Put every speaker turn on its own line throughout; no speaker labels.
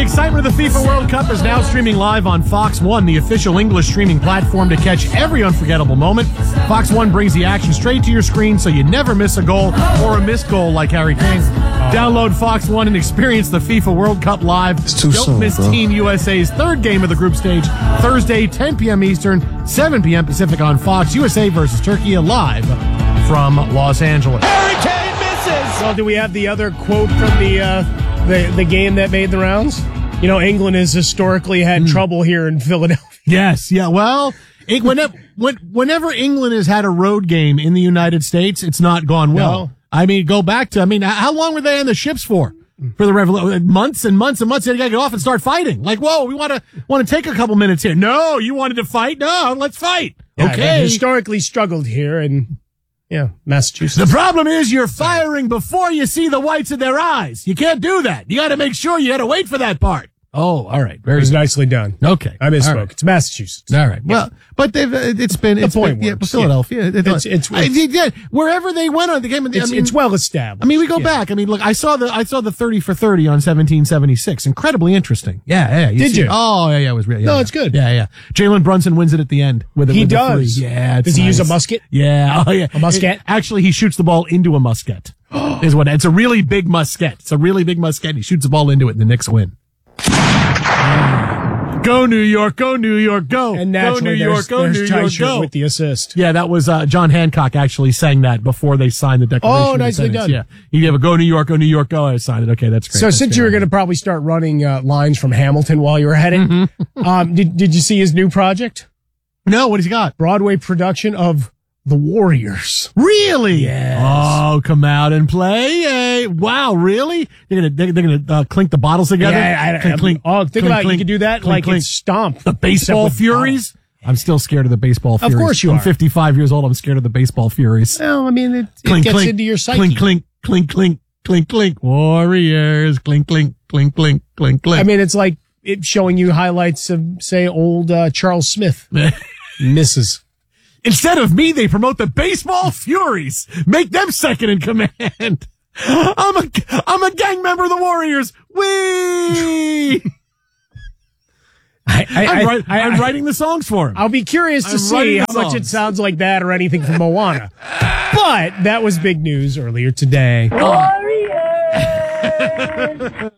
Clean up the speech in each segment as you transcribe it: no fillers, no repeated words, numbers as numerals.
The excitement of the FIFA World Cup is now streaming live on Fox One, the official English streaming platform to catch every unforgettable moment. Fox One brings the action straight to your screen so you never miss a goal or a missed goal like Harry Kane. Download Fox One and experience the FIFA World Cup live. Don't miss Team USA's third game of the group stage, Thursday, 10 p.m. Eastern, 7 p.m. Pacific on Fox. USA versus Turkey, live from Los Angeles.
Harry Kane misses! Well, do we have the other quote from the game that made the rounds? You know, England has historically had trouble here in Philadelphia.
Yes, yeah. Well, whenever England has had a road game in the United States, it's not gone well.
No.
I mean, go back to, how long were they on the ships for? For the revolution? Months and months and months. They got to get off and start fighting. Like, whoa, we want to take a couple minutes here. No, you wanted to fight? No, let's fight.
Yeah,
okay.
Historically struggled here in Massachusetts.
The problem is you're firing before you see the whites of their eyes. You can't do that. You got to make sure you got to wait for that part. Oh, all right.
Very nicely done.
Okay.
I misspoke.
Right.
It's Massachusetts.
All right. Well, but it's been Philadelphia.
It's
wherever they went on the game.
It's well established.
We go back. Look, I saw the 30 for 30 on 1776. Incredidly interesting. Yeah.
Did you?
Oh, yeah. It was real.
No, it's good.
Yeah. Jalen Brunson wins it at the end with it.
He does.
Yeah.
Does he use a musket?
Yeah. Oh, yeah.
A musket?
Actually, he shoots the ball into a musket. It's a really big musket. He shoots the ball into it, and the Knicks win. Go New York, go New York, go.
And naturally,
go New York, go New York, go.
With the assist.
Yeah, that was John Hancock actually sang that before they signed the Declaration of
nicely
Independence.
done.
Yeah, he gave a go New York, go. I signed it. Okay, that's great.
So
that's
since you were going to probably start running lines from Hamilton while you were heading, did you see his new project?
No, what has he got?
Broadway production of The Warriors.
Really?
Yes.
Oh, come out and play! Wow, really? They're gonna clink the bottles together.
Yeah,
clink.
Think about it. You can do that
clink,
it's Stomp.
The baseball Furies. I'm still scared of the baseball Furies.
Of course you are.
I'm 55 years old. I'm scared of the baseball Furies.
Well, it gets into your psyche.
Clink, clink. Warriors. Clink, clink.
It's like it showing you highlights of, say, old Charles Smith. Misses.
Instead of me, they promote the baseball Furies. Make them second in command. I'm a gang member of the Warriors. Whee! I'm writing the songs for him.
I'll be curious to see how much it sounds like that or anything from Moana. But that was big news earlier today.
Warriors!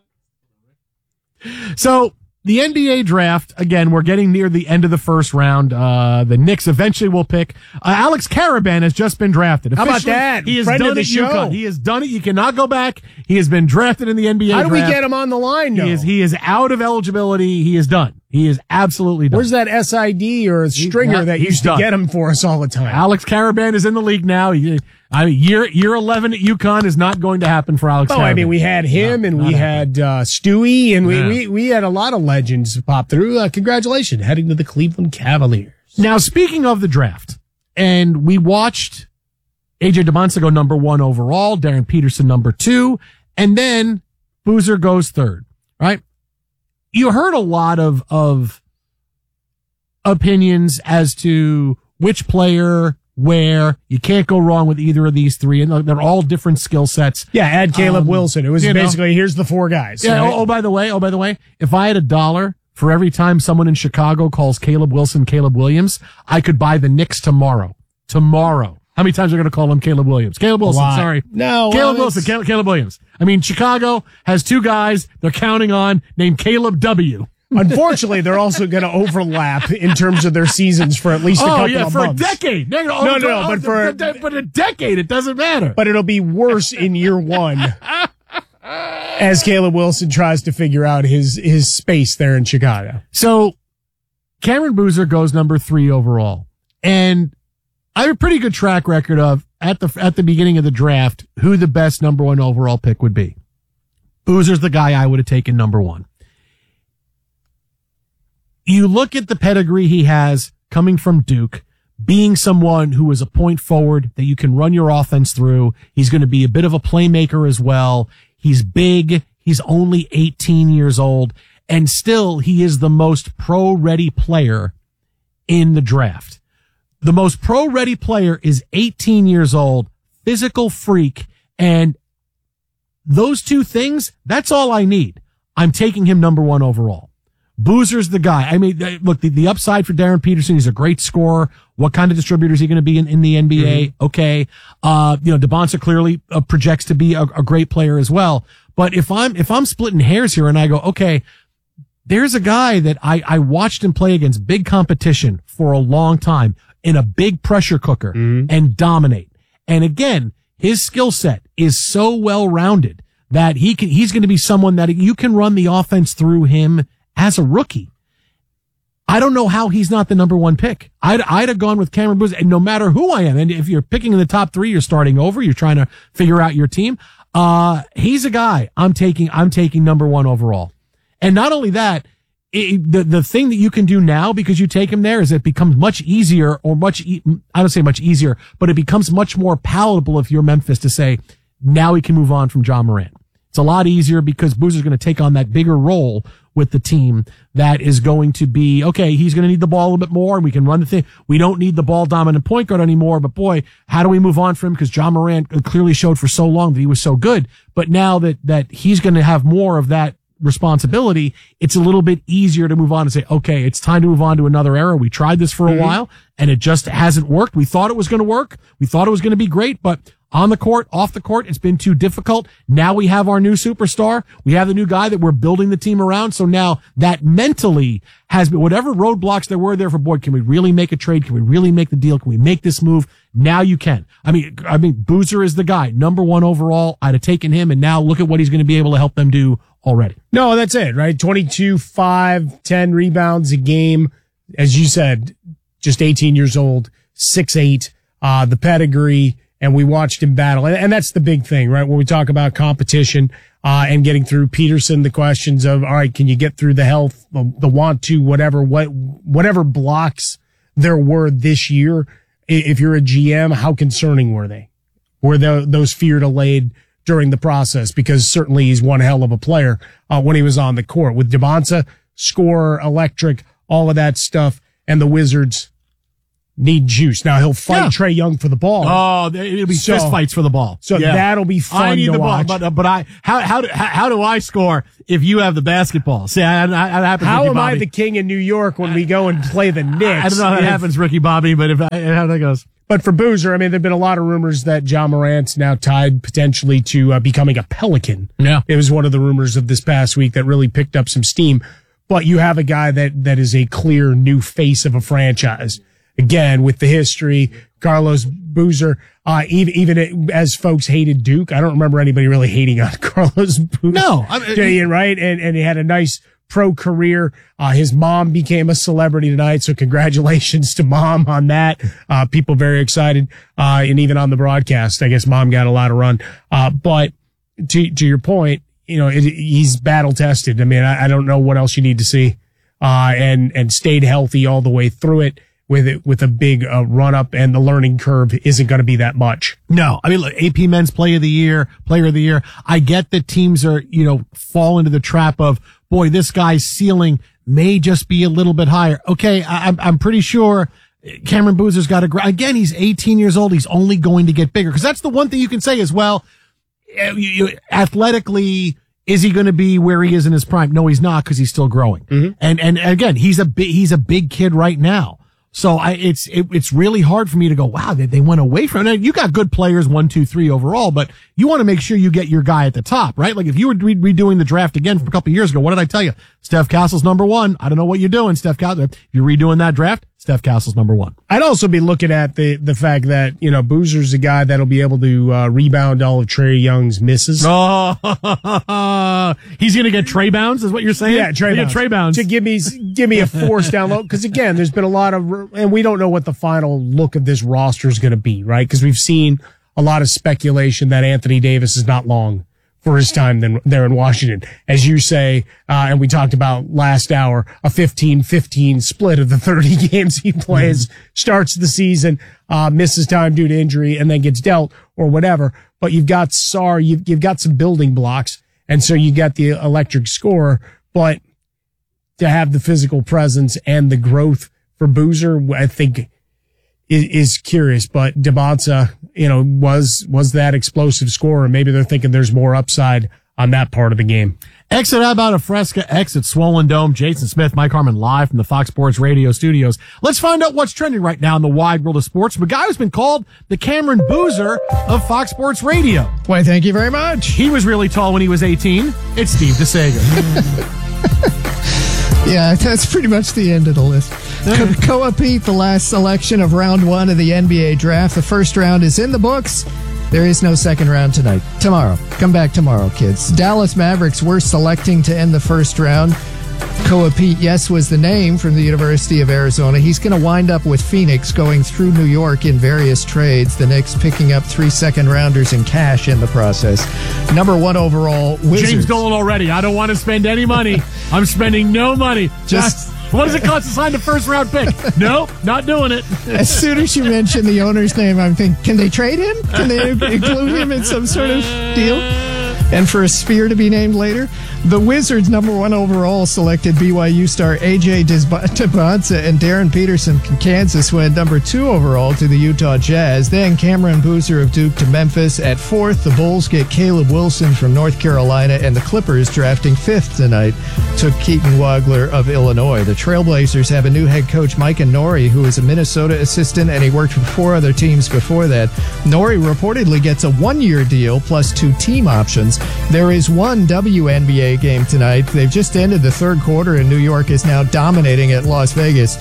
So, the NBA draft, again, we're getting near the end of the first round. The Knicks eventually will pick. Alex Karaban has just been drafted.
How about that?
He has
Friend
done
of the
it.
show.
He has done it. You cannot go back. He has been drafted in the NBA draft.
How do we get him on the line, though?
He is out of eligibility. He is done. He is absolutely done.
Where's that SID or Stringer that used to get him for us all the time?
Alex Karaban is in the league now. Year 11 at UConn is not going to happen for Alex Karaban.
We had him and we had Stewie and we had a lot of legends pop through. Congratulations, heading to the Cleveland Cavaliers.
Now, speaking of the draft, and we watched AJ DeMonsa go number 1 overall, Darren Peterson number 2, and then Boozer goes 3rd, right? You heard a lot of opinions as to which player, where. You can't go wrong with either of these three, and they're all different skill sets.
Yeah, add Caleb Wilson. It was basically, here's the 4 guys.
Yeah.
Right?
Oh, by the way, if I had $1 for every time someone in Chicago calls Caleb Wilson Caleb Williams, I could buy the Knicks tomorrow. How many times are going to call him Caleb Williams? Caleb Wilson, sorry.
No.
Caleb Wilson, Caleb Williams. Chicago has 2 guys they're counting on named Caleb W.
Unfortunately, they're also going to overlap in terms of their seasons for at least a couple of months.
For a decade. But a decade, it doesn't matter.
But it'll be worse in year 1 as Caleb Wilson tries to figure out his space there in Chicago.
So, Cameron Boozer goes number 3 overall. And I have a pretty good track record of, at the beginning of the draft, who the best number 1 overall pick would be. Boozer's the guy I would have taken number 1. You look at the pedigree he has coming from Duke, being someone who is a point forward that you can run your offense through. He's going to be a bit of a playmaker as well. He's big. He's only 18 years old, and still he is the most pro-ready player in the draft. The most pro-ready player is 18 years old, physical freak, and those 2 things, that's all I need. I'm taking him number 1 overall. Boozer's the guy. I mean, look, the upside for Darren Peterson, he's a great scorer. What kind of distributor is he going to be in the NBA? Mm-hmm. Okay. Debonsa clearly projects to be a great player as well. But if I'm splitting hairs here and I go, okay, there's a guy that I watched him play against big competition for a long time in a big pressure cooker and dominate. And again, his skill set is so well rounded that he's going to be someone that you can run the offense through him as a rookie. I don't know how he's not the number 1 pick. I'd have gone with Cameron Boozer, and no matter who I am, and if you're picking in the top 3, you're starting over, you're trying to figure out your team. He's a guy I'm taking number 1 overall. And not only that, the thing that you can do now because you take him there is it becomes much easier I don't say much easier, but it becomes much more palatable if you're Memphis to say, now we can move on from Ja Morant. It's a lot easier because Boozer's going to take on that bigger role with the team that is going to be, okay, he's going to need the ball a little bit more and we can run the thing. We don't need the ball dominant point guard anymore, but boy, how do we move on from him? Because Ja Morant clearly showed for so long that he was so good. But now that he's going to have more of that responsibility, it's a little bit easier to move on and say, okay, it's time to move on to another era. We tried this for a while and it just hasn't worked. We thought it was going to work. We thought it was going to be great, but on the court, off the court, it's been too difficult. Now we have our new superstar. We have the new guy that we're building the team around. So now that mentally has been whatever roadblocks there were there for, boy, can we really make a trade? Can we really make the deal? Can we make this move? Now you can. I mean, Boozer is the guy, number 1 overall. I'd have taken him, and now look at what he's going to be able to help them do already.
No, that's it, right? 22, 5, 10 rebounds a game. As you said, just 18 years old, 6'8", the pedigree. And we watched him battle. And that's the big thing, right? When we talk about competition, and getting through Peterson, the questions of, all right, can you get through the health, the want to, whatever blocks there were this year. If you're a GM, how concerning were they? Were those feared allayed during the process? Because certainly he's one hell of a player, when he was on the court with Debonsa, scorer, electric, all of that stuff. And the Wizards need juice. Now he'll fight Trae Young for the ball.
Oh, it'll be fist fights for the ball.
So that'll be fun
I need
to
the
watch.
ball, but how do I score if you have the basketball? See, that happens.
How
Ricky
am
Bobby.
I the king in New York when we go and play the Knicks?
I don't know how that happens, Ricky Bobby, but how that goes.
But for Boozer, I mean, there've been a lot of rumors that Ja Morant's now tied potentially to becoming a Pelican.
Yeah,
it was one of the rumors of this past week that really picked up some steam. But you have a guy that is a clear new face of a franchise. Again, with the history, Carlos Boozer, even as folks hated Duke, I don't remember anybody really hating on Carlos Boozer.
No.
Right? And he had a nice pro career. His mom became a celebrity tonight, so congratulations to Mom on that. People very excited. And even on the broadcast, I guess Mom got a lot of run. But to your point, he's battle tested. I mean, I don't know what else you need to see. And stayed healthy all the way through it. With a big run up, and the learning curve isn't going to be that much.
No, I mean, look, AP Men's Player of the Year. I get that teams are, fall into the trap of, boy, this guy's ceiling may just be a little bit higher. Okay, I'm pretty sure Cameron Boozer's got again, he's 18 years old. He's only going to get bigger, because that's the one thing you can say as well. Athletically, is he going to be where he is in his prime? No, he's not, because he's still growing. Mm-hmm. And again, he's a big kid right now. So it's really hard for me to go, wow, they went away from it. You got good players, 1, 2, 3 overall, but you want to make sure you get your guy at the top, right? Like if you were redoing the draft again from a couple of years ago, what did I tell you? Steph Castle's number 1. I don't know what you're doing, Steph Castle. If you're redoing that draft, Steph Castle's number 1.
I'd also be looking at the fact that, Boozer's a guy that'll be able to rebound all of Trae Young's misses.
Oh, he's going to get Trae bounds, is what you're saying?
Yeah, Trae bounds. To give me a force down low. Because again, there's been a lot of, and we don't know what the final look of this roster is going to be, right? Because we've seen a lot of speculation that Anthony Davis is not long for his time there in Washington. As you say, and we talked about last hour, a 15-15 split of the 30 games he plays, starts the season, misses time due to injury, and then gets dealt or whatever. But you've got Sarr, you've got some building blocks, and so you got the electric scorer. But to have the physical presence and the growth for Boozer, I think is curious. But Debonsa, was that explosive scorer. Maybe they're thinking there's more upside on that part of the game.
Exit about a Fresca, exit Swollen Dome. Jason Smith, Mike Harmon live from the Fox Sports Radio studios. Let's find out what's trending right now in the wide world of sports from a guy who's been called the Cameron Boozer of Fox Sports Radio.
Why, thank you very much.
He was really tall when he was 18. It's Steve DeSager.
Yeah, that's pretty much the end of the list. Koa Pete, the last selection of round 1 of the NBA draft. The first round is in the books. There is no second round tonight. Tomorrow. Come back tomorrow, kids. Dallas Mavericks were selecting to end the first round. Koa Pete, yes, was the name from the University of Arizona. He's going to wind up with Phoenix, going through New York in various trades. The Knicks picking up 3 second-rounders in cash in the process. Number 1 overall, Wizards.
James Dolan already. I don't want to spend any money. I'm spending no money. What does it cost to sign the first-round pick? No, not doing it.
As soon as you mention the owner's name, I'm thinking, can they trade him? Can they include him in some sort of deal? And for a sphere to be named later, the Wizards, number 1 overall, selected BYU star A.J. Despomsa, and Darren Peterson from Kansas went number 2 overall to the Utah Jazz. Then Cameron Boozer of Duke to Memphis. At 4th, the Bulls get Caleb Wilson from North Carolina, and the Clippers, drafting 5th tonight, took Keaton Wagler of Illinois. The Trailblazers have a new head coach, Micah Nori, who is a Minnesota assistant, and he worked for 4 other teams before that. Nori reportedly gets a 1-year deal plus 2 team options. There is one WNBA game tonight. They've just ended the third quarter, and New York is now dominating at Las Vegas,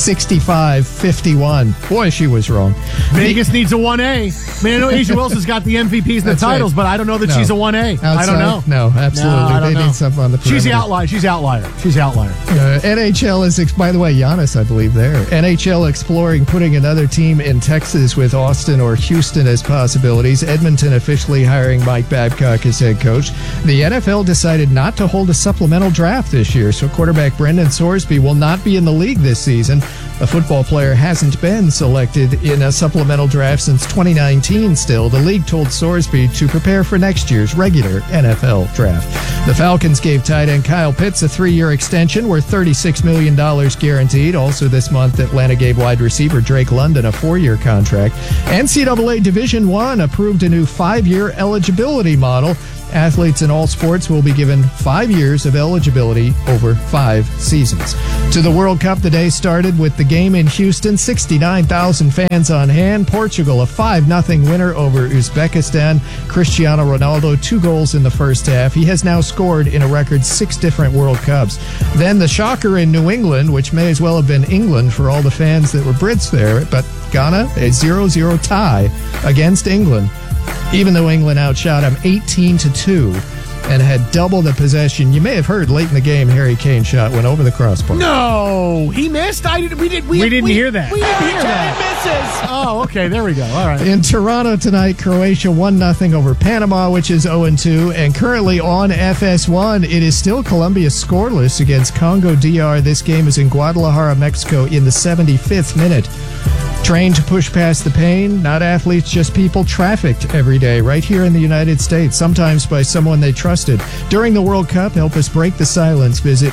65-51. Boy, she was wrong.
Vegas needs a 1A. Man, I know Asia Wilson's got the MVPs and the titles, right, but I don't know that she's a 1A.
Outside?
I don't know.
No, absolutely. They need something on the perimeter.
She's the outlier. She's the outlier.
NHL is, by the way, Giannis, I believe, there. NHL exploring putting another team in Texas with Austin or Houston as possibilities. Edmonton officially hiring Mike Babcock as head coach. The NFL decided not to hold a supplemental draft this year, so quarterback Brendan Sorsby will not be in the league this season. A football player hasn't been selected in a supplemental draft since 2019 still. The league told Sorsby to prepare for next year's regular NFL draft. The Falcons gave tight end Kyle Pitts a 3-year extension worth $36 million guaranteed. Also this month, Atlanta gave wide receiver Drake London a 4-year contract. NCAA Division I approved a new 5-year eligibility model. Athletes in all sports will be given 5 years of eligibility over 5 seasons. To the World Cup, the day started with the game in Houston. 69,000 fans on hand. Portugal, a 5-0 winner over Uzbekistan. Cristiano Ronaldo, 2 goals in the first half. He has now scored in a record 6 different World Cups. Then the shocker in New England, which may as well have been England for all the fans that were Brits there, but Ghana, a 0-0 tie against England. Even though England outshot them 18-2 and had double the possession. You may have heard late in the game, Harry Kane's shot went over the crossbar.
No, he missed. We didn't hear that.
We didn't hear
that. Misses. Oh, okay. There we go. All right.
In Toronto tonight, Croatia 1-0 over Panama, which is 0-2, and currently on FS1, it is still Colombia scoreless against Congo DR. This game is in Guadalajara, Mexico, in the 75th minute. Trained to push past the pain, not athletes, just people trafficked every day right here in the United States, sometimes by someone they trusted. During the World Cup, help us break the silence. Visit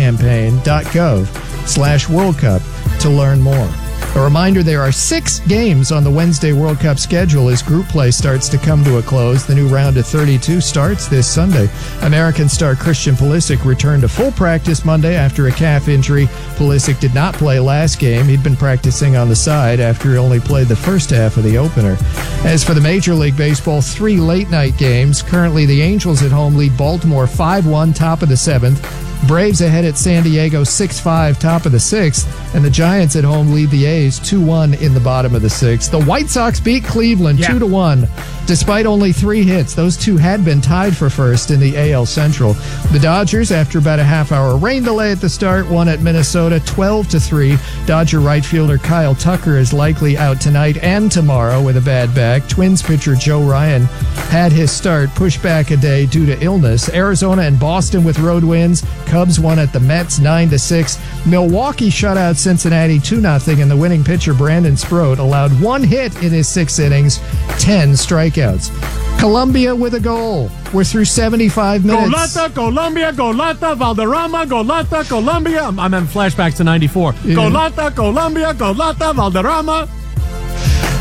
bluecampaign.gov/World Cup to learn more. A reminder, there are 6 games on the Wednesday World Cup schedule as group play starts to come to a close. The new round of 32 starts this Sunday. American star Christian Pulisic returned to full practice Monday after a calf injury. Pulisic did not play last game. He'd been practicing on the side after he only played the first half of the opener. As for the Major League Baseball, 3 late-night games. Currently, the Angels at home lead Baltimore 5-1, top of the 7th. Braves ahead at San Diego 6-5, top of the 6th, and the Giants at home lead the A's 2-1 in the bottom of the 6th. The White Sox beat Cleveland 2-1, despite only 3 hits. Those two had been tied for first in the AL Central. The Dodgers, after about a half-hour rain delay at the start, won at Minnesota 12-3. Dodger right fielder Kyle Tucker is likely out tonight and tomorrow with a bad back. Twins pitcher Joe Ryan had his start pushed back a day due to illness. Arizona and Boston with road wins. Cubs won at the Mets 9-6. Milwaukee shut out Cincinnati 2-0, and the winning pitcher Brandon Sproat allowed 1 hit in his 6 innings, 10 strikeouts. Colombia with a goal. We're through 75 minutes.
Golata, Colombia, Golata, Valderrama, Golata, Colombia. I'm having flashbacks to 94. Yeah. Golata, Colombia, Golata, Valderrama.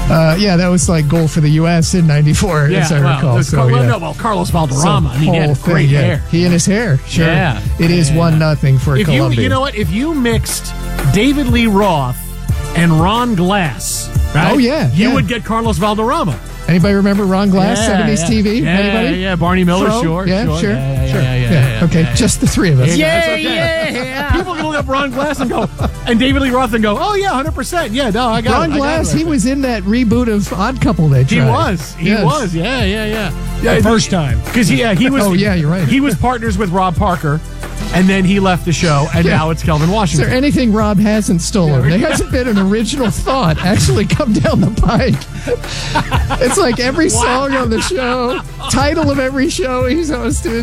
Yeah, that was like goal for the U.S. in '94, as I recall.
Carlos Valderrama. He had great hair.
He and his hair. Sure.
Yeah.
It is 1-0 for Columbia.
You know what? If you mixed David Lee Roth and Ron Glass, right?
Oh, yeah.
You would get Carlos Valderrama.
Anybody remember Ron Glass, 70s TV? Anybody?
Yeah, Barney Miller,
Sure.
sure.
Yeah. Okay, just the three of us.
Yeah. People can look up Ron Glass and go, and David Lee Roth and go, oh, yeah, 100%. Yeah, no, I got
Ron Glass, he was in that reboot of Odd Couple they tried.
He was. Yeah.
The first time.
Because he was.
Oh, yeah, you're right.
He was partners with Rob Parker, and then he left the show, and now it's Kelvin
Is
Washington.
there anything Rob hasn't stolen? There hasn't been an original thought actually come down the pike. It's like every song on the show, title of every show he's hosted.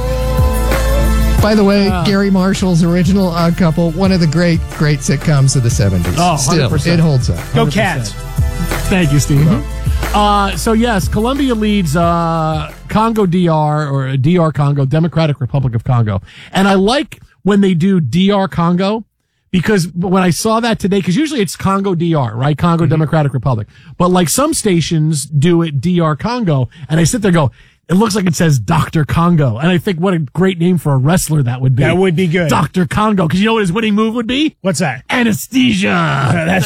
By the way, Gary Marshall's original Odd Couple, one of the great sitcoms of the 70s.
Oh, 100%.
Still, it holds up.
Go Cats.
Thank you, Steve. So, yes, Colombia leads Congo DR, or DR Congo, Democratic Republic of Congo. And I like when they do DR Congo, because when I saw that today, because usually it's Congo DR, right? Congo Democratic Republic. But like some stations do it DR Congo, and I sit there and go, it looks like it says Dr. Congo. And I think what a great name for a wrestler that would be.
That would be good.
Dr. Congo. Because you know what his winning move would be?
What's that?
Anesthesia.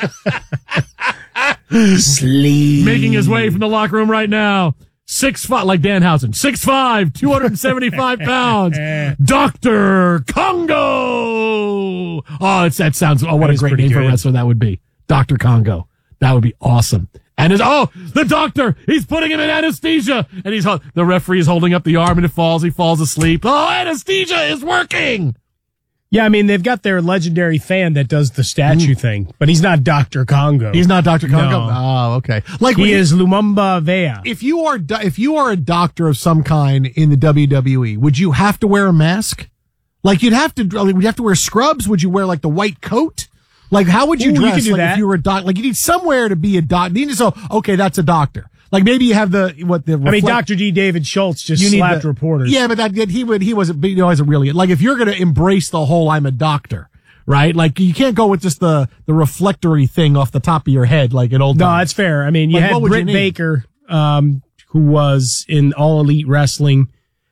Sleep.
Making his way from the locker room right now. 6'5", like Danhausen. 6'5", 275 pounds. Dr. Congo. Oh, that sounds, what a great name for a wrestler that would be. Dr. Congo. That would be awesome. And the doctor, he's putting him in anesthesia. And the referee is holding up the arm and he falls asleep. Oh, anesthesia is working.
Yeah, I mean, they've got their legendary fan that does the statue thing, but he's not Dr. Congo.
He's not Dr. Congo?
No.
Oh, okay.
He is Lumumba Vea.
If you are a doctor of some kind in the WWE, would you have to wear a mask? Like would you have to wear scrubs? Would you wear like the white coat? Like how would you dress?
You could do that.
If you were a doctor? Like you need somewhere to be a doctor. You need to say, okay, that's a doctor. Like maybe you have
Dr. D. David Schultz just slapped reporters.
Yeah, but he wasn't really, like if you're going to embrace the whole I'm a doctor, right? Like you can't go with just the reflectory thing off the top of your head like an old
No, that's fair. I mean, you had Britt Baker, who was in All Elite Wrestling.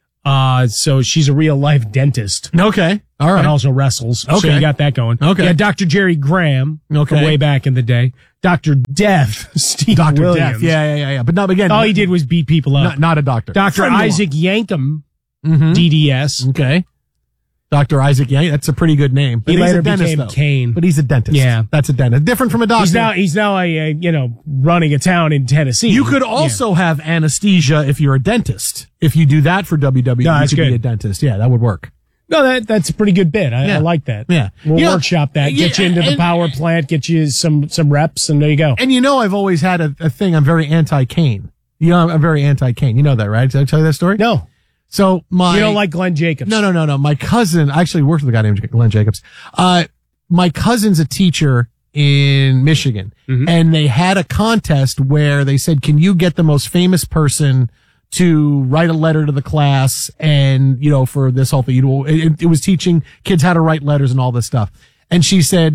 So she's a real life dentist.
Okay. All right.
And also wrestles.
Okay.
So you got that going.
Okay.
You had Dr. Jerry Graham.
Okay.
From way back in the day. Dr. Death. Steve
Dr.
Williams.
Death. Yeah. But not again.
All he did was beat people up.
Not a doctor.
Dr. Isaac Yankum. DDS.
Okay. Dr. Isaac Yankum. That's a pretty good name. But
he later
became
Kane.
But he's a dentist.
Yeah.
That's a dentist. Different from a doctor.
He's now running a town in Tennessee.
You could also have anesthesia if you're a dentist. If you do that for WWE, you could be a dentist. Yeah, that would work.
No, that's a pretty good bit. I like that.
Yeah.
We'll workshop that. Get you into the power plant, get you some reps, and there you go.
And I've always had a thing. I'm very anti-Kane. I'm very anti-Kane. You know that, right? Did I tell you that story?
No.
So
you don't like Glenn Jacobs?
No. My cousin, I actually worked with a guy named Glenn Jacobs. My cousin's a teacher in Michigan, and they had a contest where they said, can you get the most famous person to write a letter to the class? And, for this whole thing, it was teaching kids how to write letters and all this stuff. And she said,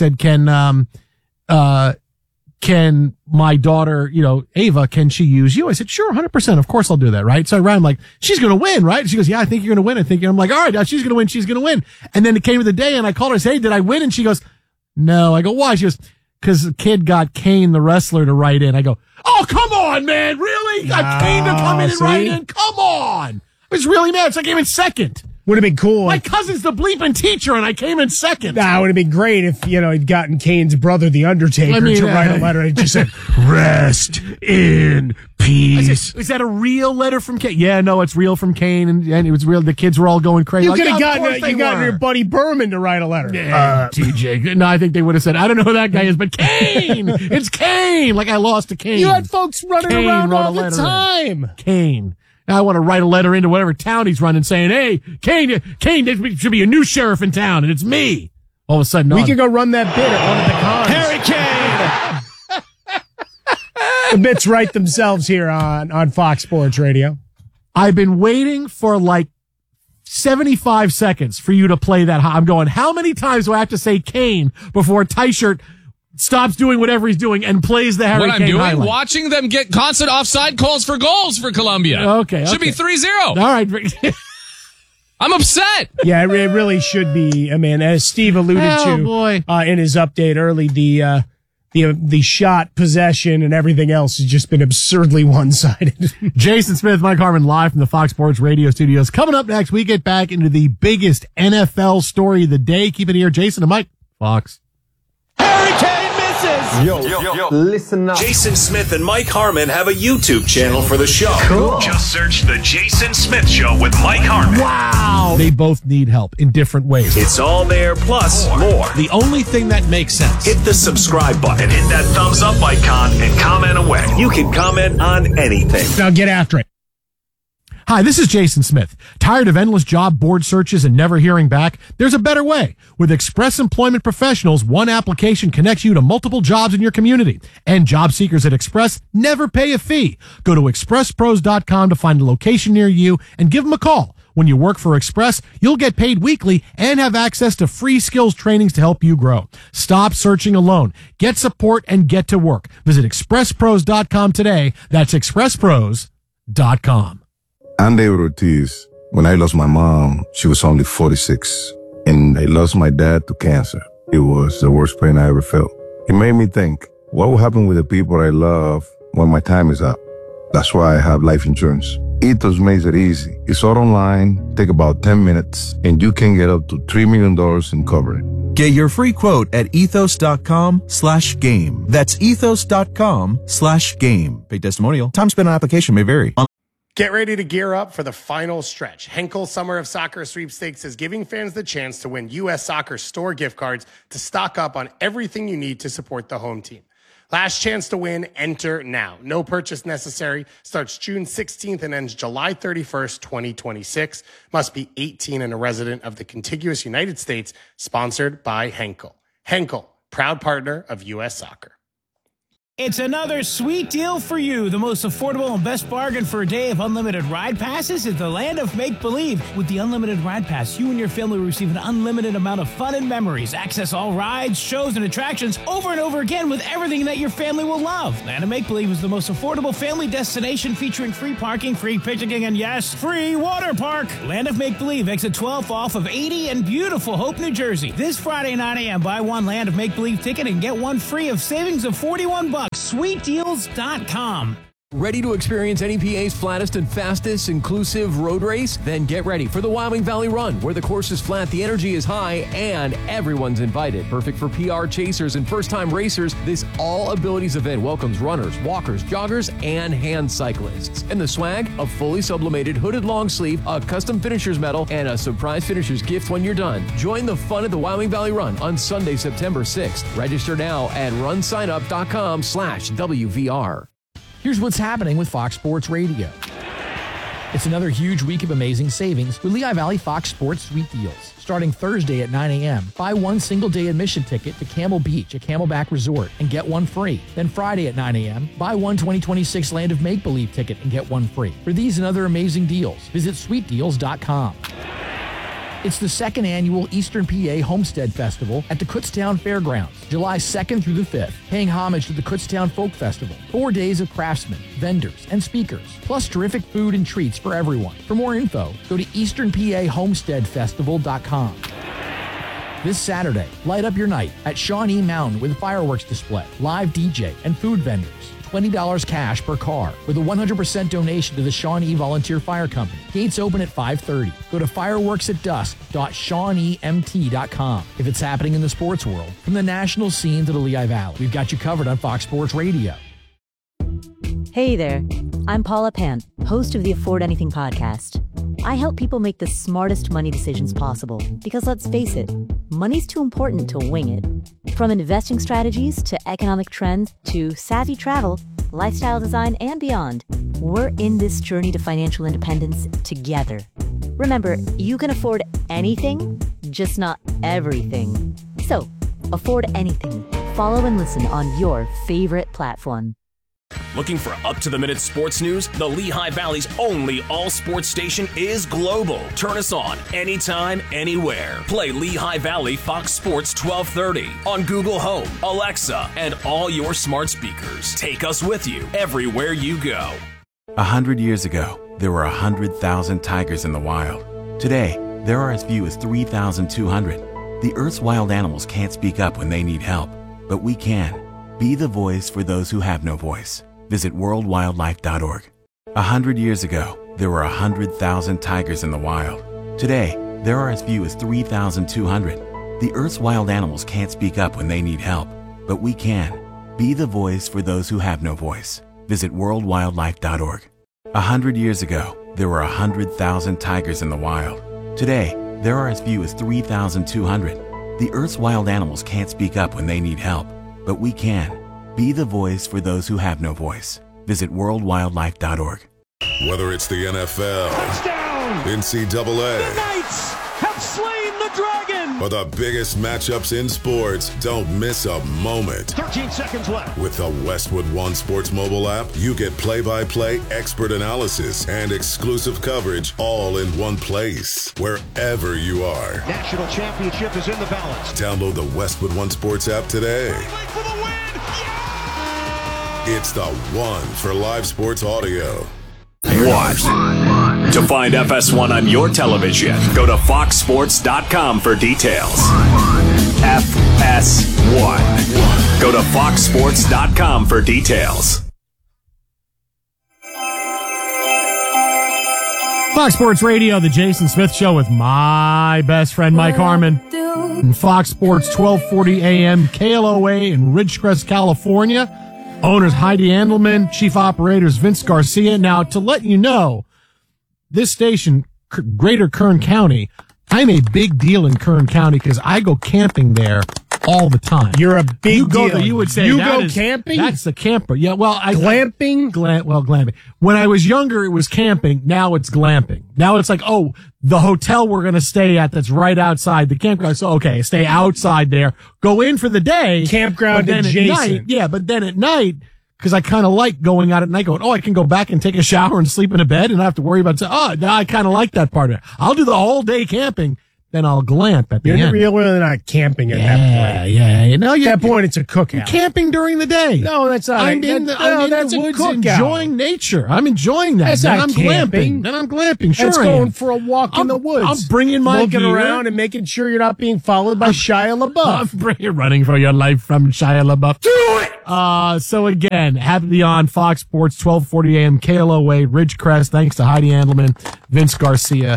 can my daughter, Ava, can she use you? I said, sure, 100%. Of course I'll do that, right? So I ran, I'm like, she's going to win, right? She goes, yeah, I think you're going to win. I'm like, all right, she's going to win. She's going to win. And then it came to the day and I called her and said, hey, did I win? And she goes, no. I go, why? She goes, because the kid got Kane, the wrestler, to write in. I go, oh, come on, man. Really? Got Kane to come in and write in? Come on. I was really mad. So I came in second.
Would have been cool.
My cousin's the bleeping teacher, and I came in second.
Nah, it would have been great if, he'd gotten Kane's brother, The Undertaker, to write a letter and just said, rest in peace.
I said, is that a real letter from Kane? Yeah, no, it's real from Kane, and it was real. The kids were all going crazy.
You could have gotten your buddy Berman to write a letter.
TJ. No, I think they would have said, I don't know who that guy is, but Kane! It's Kane! Like I lost to Kane.
You had folks running around all the time.
Kane. Now I want to write a letter into whatever town he's running saying, hey, Kane, there should be a new sheriff in town, and it's me. All of a sudden,
we could go run that bid at one of the cons.
Harry
Kane! The bits write themselves here on Fox Sports Radio.
I've been waiting for like 75 seconds for you to play that. I'm going, how many times do I have to say Kane before Teichert stops doing whatever he's doing and plays the Harry
What I'm
Kane
doing?
highlight.
Watching them get constant offside calls for goals for Colombia.
Okay.
Should be 3-0.
All right.
I'm upset.
Yeah, it really should be. I mean, as Steve alluded to in his update early, the shot, possession, and everything else has just been absurdly one-sided.
Jason Smith, Mike Harmon, live from the Fox Sports Radio studios. Coming up next, we get back into the biggest NFL story of the day. Keep it here, Jason and Mike. Fox.
Harry Kane misses!
Yo, listen up. Jason Smith and Mike Harmon have a YouTube channel for the show.
Cool. Just search The Jason Smith Show with Mike Harmon.
Wow. They both need help in different ways.
It's all there, plus more.
The only thing that makes sense.
Hit the subscribe button and hit that thumbs up icon and comment away. You can comment on anything.
Now get after it.
Hi, this is Jason Smith. Tired of endless job board searches and never hearing back? There's a better way. With Express Employment Professionals, one application connects you to multiple jobs in your community. And job seekers at Express never pay a fee. Go to expresspros.com to find a location near you and give them a call. When you work for Express, you'll get paid weekly and have access to free skills trainings to help you grow. Stop searching alone. Get support and get to work. Visit expresspros.com today. That's expresspros.com.
I'm David Ortiz. When I lost my mom, she was only 46. And I lost my dad to cancer. It was the worst pain I ever felt. It made me think, what will happen with the people I love when my time is up? That's why I have life insurance. Ethos makes it easy. It's all online, take about 10 minutes, and you can get up to $3 million in coverage.
Get your free quote at ethos.com/game. That's ethos.com/game. Paid testimonial. Time spent on application may vary.
Get ready to gear up for the final stretch. Henkel Summer of Soccer Sweepstakes is giving fans the chance to win U.S. Soccer store gift cards to stock up on everything you need to support the home team. Last chance to win, enter now. No purchase necessary. Starts June 16th and ends July 31st, 2026. Must be 18 and a resident of the contiguous United States. Sponsored by Henkel. Henkel, proud partner of U.S. Soccer.
It's another sweet deal for you. The most affordable and best bargain for a day of unlimited ride passes is the land of make-believe. With the unlimited ride pass, you and your family will receive an unlimited amount of fun and memories. Access all rides, shows, and attractions over and over again with everything that your family will love. Land of Make-Believe is the most affordable family destination featuring free parking, free picnicking, and yes, free water park. Land of Make-Believe, exit 12 off of 80 in beautiful Hope, New Jersey. This Friday, 9 a.m., buy one Land of Make-Believe ticket and get one free of savings of $41. SweetDeals.com.
Ready to experience NEPA's flattest and fastest inclusive road race? Then get ready for the Wyoming Valley Run, where the course is flat, the energy is high, and everyone's invited. Perfect for PR chasers and first-time racers, this all-abilities event welcomes runners, walkers, joggers, and hand cyclists. And the swag? A fully sublimated hooded long sleeve, a custom finisher's medal, and a surprise finisher's gift when you're done. Join the fun at the Wyoming Valley Run on Sunday, September 6th. Register now at runsignup.com/WVR.
Here's what's happening with Fox Sports Radio. It's another huge week of amazing savings with Lehigh Valley Fox Sports Sweet Deals. Starting Thursday at 9 a.m., buy one single-day admission ticket to Camel Beach, a Camelback resort, and get one free. Then Friday at 9 a.m., buy one 2026 Land of Make-Believe ticket and get one free. For these and other amazing deals, visit SweetDeals.com. It's the second annual Eastern PA Homestead Festival at the Kutztown Fairgrounds, July 2nd through the 5th, paying homage to the Kutztown Folk Festival. 4 days of craftsmen, vendors, and speakers, plus terrific food and treats for everyone. For more info, go to easternpahomesteadfestival.com. This Saturday, light up your night at Shawnee Mountain with a fireworks display, live DJ, and food vendors. $20 cash per car with a 100% donation to the Shawnee Volunteer Fire Company. Gates open at 5:30. Go to fireworksatdusk.shawneemt.com. If it's happening in the sports world, from the national scene to the Lehigh Valley, we've got you covered on Fox Sports Radio.
Hey there, I'm Paula Pant, host of the Afford Anything podcast. I help people make the smartest money decisions possible because let's face it, money's too important to wing it. From investing strategies to economic trends to savvy travel, lifestyle design, and beyond, we're in this journey to financial independence together. Remember, you can afford anything, just not everything. So, afford anything. Follow and listen on your favorite platform.
Looking for up-to-the-minute sports news? The Lehigh Valley's only all-sports station is Global. Turn us on anytime, anywhere. Play Lehigh Valley Fox Sports 1230 on Google Home, Alexa, and all your smart speakers. Take us with you everywhere you go.
100 years ago, there were 100,000 tigers in the wild. Today, there are as few as 3,200. The Earth's wild animals can't speak up when they need help, but we can. Be the voice for those who have no voice. Visit worldwildlife.org. 100 years ago, there were 100,000 tigers in the wild. Today, there are as few as 3,200. The Earth's wild animals can't speak up when they need help, but we can. Be the voice for those who have no voice. Visit worldwildlife.org. 100 years ago, there were 100,000 tigers in the wild. Today, there are as few as 3,200. The Earth's wild animals can't speak up when they need help, but we can. Be the voice for those who have no voice. Visit worldwildlife.org.
Whether it's the NFL, touchdown, NCAA,
the Knights have slain the dragon,
or the biggest matchups in sports, don't miss a moment.
13 seconds left.
With the Westwood One Sports mobile app, you get play-by-play expert analysis and exclusive coverage all in one place, wherever you are.
National championship is in the balance.
Download the Westwood One Sports app today. It's the one for live sports audio.
What? To find FS1 on your television, go to foxsports.com for details. FS1. Go to foxsports.com for details.
Fox Sports Radio, the Jason Smith Show with my best friend Mike Harmon. And Fox Sports 1240 AM, KLOA in Ridgecrest, California. Owners Heidi Andelman, Chief Operators Vince Garcia. Now, to let you know, this station, Greater Kern County, I'm a big deal in Kern County because I go camping there all the time.
You're a big deal.
There, you would say
you go camping?
That's the camper. Yeah, well,
glamping?
Glamping. When I was younger, it was camping. Now it's glamping. Now it's like, oh, the hotel we're going to stay at that's right outside the campground. So, okay, stay outside there. Go in for the day.
Campground adjacent.
But then at night, because I kind of like going out at night going, I can go back and take a shower and sleep in a bed and not have to worry about, now I kind of like that part of it. I'll do the whole day camping. Then I'll glamp at the end.
You're really not camping at that point.
Yeah. No,
at that point, it's a cookout.
You're camping during the day.
No, that's not.
I'm in the woods enjoying nature. I'm enjoying that.
That's
then
not
I'm
camping.
glamping. Then I'm glamping. Sure,
that's going for a walk in the woods.
I'm bringing my
looking
gear
around and making sure you're not being followed by Shia LaBeouf.
You're running for your life from Shia LaBeouf. Do it! So again, happy to be on Fox Sports 1240 AM, KLOA, Ridgecrest. Thanks to Heidi Andelman, Vince Garcia.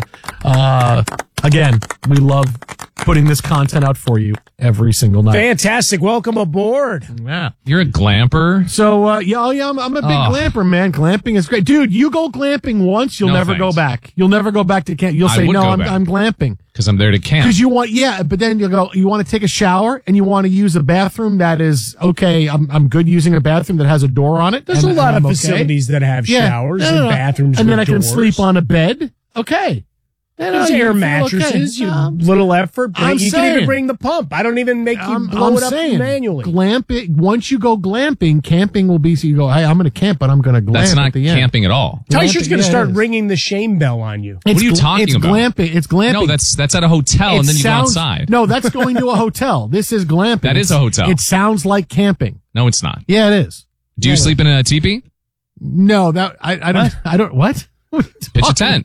Again, we love putting this content out for you every single night.
Fantastic. Welcome aboard.
Yeah.
You're a glamper?
So, I'm a big glamper, man. Glamping is great. Dude, you go glamping once, you'll never go back. You'll never go back to camp. You'll say, no, I'm glamping.
Because I'm there to camp.
Because you want, but then you want to take a shower and you want to use a bathroom that is, okay, I'm good using a bathroom that has a door on it.
There's a lot of facilities that have showers and bathrooms
and then I can
doors.
sleep on a bed. Okay.
There's air mattresses, little effort. You can even bring the pump. I don't even make you blow it up manually.
Glamping, once you go glamping, camping will be, so you go, hey, I'm going to camp, but I'm going to glamp.
That's not camping at all.
Tysher's going to start ringing the shame bell on you.
What are you talking about?
It's glamping.
No, that's at a hotel, and then you go outside.
No, that's going to a hotel. This is glamping.
That is a hotel.
It sounds like camping.
No, it's not.
Yeah, it is.
Do you sleep in a teepee?
No, I don't. What?
Pitch a tent.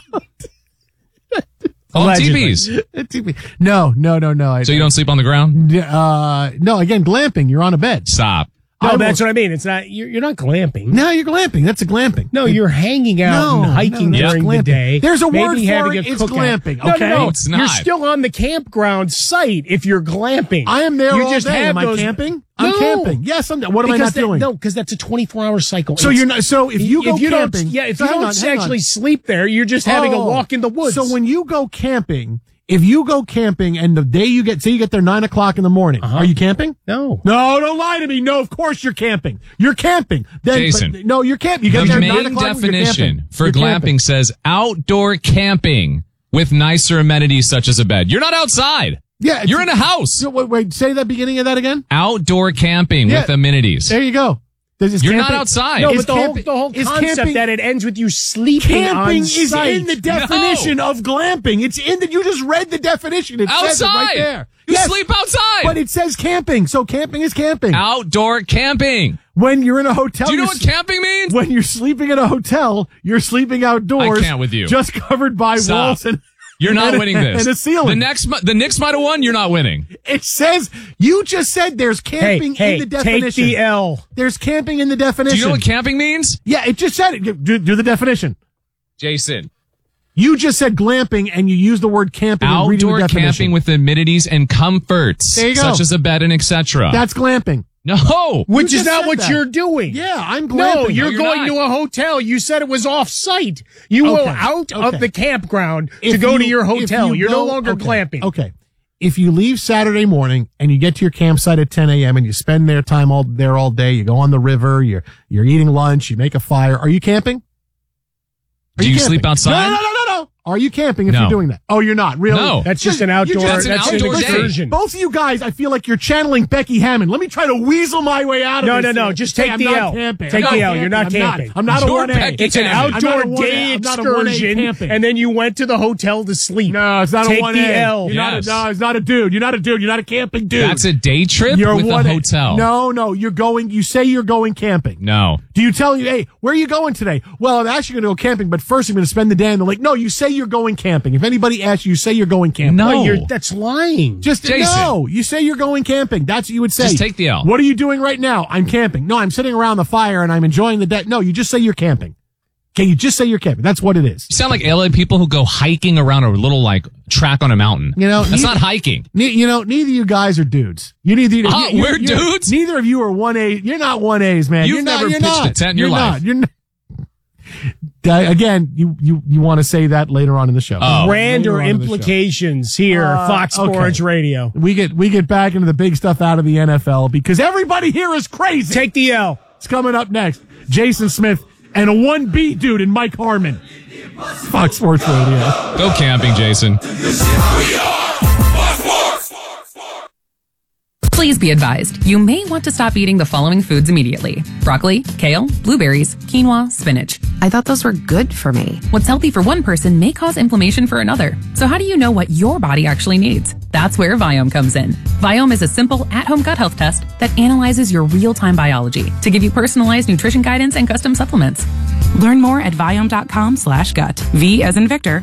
All teepees.
No.
So you don't sleep on the ground?
No, again, glamping. You're on a bed.
Stop.
No, that's what I mean. It's not. You're not glamping.
No, you're glamping. That's a glamping.
No, you're hanging out and hiking during the day.
There's a word for it. It's glamping. Okay,
no,
it's not.
You're still on the campground site if you're glamping.
I am there all
just
day. Am I camping? I'm camping. Yes, I'm. What am I not doing?
No, because that's a 24-hour cycle.
So you're not. So if you go camping,
if you don't actually sleep there, you're just having a walk in the woods.
So when you go camping. If you go camping and the day you get, say you get there 9:00 in the morning, are you camping?
No,
don't lie to me. No, of course you're camping. You're camping.
Jason.
No, you're camping. You get
the
there
main
9:00
definition for
you're
glamping
camping.
says outdoor camping with nicer amenities such as a bed. You're not outside.
Yeah.
You're in a house.
Wait, say that beginning of that again.
Outdoor camping with amenities.
There you go.
You're not outside.
No,
Is
but
camping-
the whole
is
concept
camping-
that it ends with you sleeping on
Camping is
site.
in the definition of glamping. It's in the. You just read the definition. It says it right
Outside.
there.
You sleep outside.
But it says camping, so camping is camping.
Outdoor camping.
When you're in a hotel,
Do you know
you're
what camping means?
When you're sleeping in a hotel, you're sleeping outdoors.
I can't with you.
Just covered by
Stop.
walls and.
You're not
and-
winning this.
And a ceiling.
The Knicks might have won. You're not winning.
It says you just said there's camping
Hey,
in the definition.
take the L.
There's camping in the definition.
Do you know what camping means?
Yeah, it just said it. Do the definition.
Jason.
You just said glamping and you used the word camping. and reading the
Outdoor
definition.
camping with amenities and comforts,
There you go.
such as a bed and etc.
That's glamping.
No.
Which
You
is
just
not
said
what
that.
you're doing.
Yeah, I'm glamping.
No, you're
you're
going
not.
to a hotel. You said it was off-site. You
Okay,
go out
okay.
of the campground to
If
go to
you-
your
if
hotel.
you
You're no
go-
longer
okay,
glamping.
Okay. If you leave Saturday morning and you get to your campsite at 10 a.m. and you spend their time all day, you go on the river, you're eating lunch, you make a fire. Are you camping?
Do you sleep
camping?
outside?
No. Are you camping if
No.
you're doing that? Oh, you're not. Really?
No.
That's just an outdoor.
That's an
That's an
outdoor day.
excursion.
Both of you guys, I feel like you're channeling Becky Hammond. Let me try to weasel my way out of
No,
this.
no.
here.
Just
Hey,
take
I'm
the
not
L.
camping.
Take
I'm
the
not
L. You're not camping.
I'm not a
You're
1A.
Becky
It's an
Hammond.
I'm not
outdoor
a 1A.
day
I'm not a 1A
excursion,
camping.
and then you went to the hotel to sleep.
No, it's not
Take
a 1A.
the L.
You're
Yes.
it's not a dude. You're not a dude. You're not a camping dude.
That's a day trip
You're
with a
1A.
hotel.
No. You say you're going camping.
No.
Do you tell you, hey, where are you going today? Well, I'm actually going to go camping, but first I'm going to spend the day in the lake. No, you say you're going camping. If anybody asks you, say you're going camping.
No.
That's lying.
Just
Jason.
no. You say you're going camping. That's what you would say.
Just take the L.
What are you doing right now? I'm camping. No, I'm sitting around the fire and I'm enjoying the day. No, you just say you're camping. Okay, you just say you're camping. That's what it is.
You sound like LA people who go hiking around a little track on a mountain.
You know,
that's not hiking.
Neither of you guys are dudes. We're
dudes.
Neither of you are 1A. You're not 1As, man.
You've never pitched a tent in your life.
You're not. Again, you want to say that later on in the show.
Grander
Later on in the show.
implications here, Fox Sports Radio.
We get back into the big stuff out of the NFL because everybody here is crazy.
Take the L.
It's coming up next. Jason Smith and a 1B dude in Mike Harmon. Fox Sports Radio.
Go camping, Jason.
Please be advised, you may want to stop eating the following foods immediately. Broccoli, kale, blueberries, quinoa, spinach.
I thought those were good for me.
What's healthy for one person may cause inflammation for another. So how do you know what your body actually needs? That's where Viome comes in. Viome is a simple at-home gut health test that analyzes your real-time biology to give you personalized nutrition guidance and custom supplements. Learn more at Viome.com/gut. V as in Victor,